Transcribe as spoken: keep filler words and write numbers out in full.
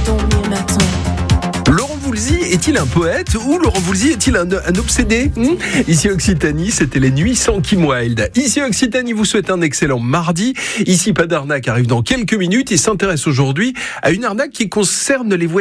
Laurent Voulzy est-il un poète ou Laurent Voulzy est-il un, un obsédé hmm Ici Occitanie, c'était les nuits sans Kim Wilde. Ici Occitanie vous souhaite un excellent mardi. Ici Pas d'arnaque arrive dans quelques minutes et s'intéresse aujourd'hui à une arnaque qui concerne les voitures.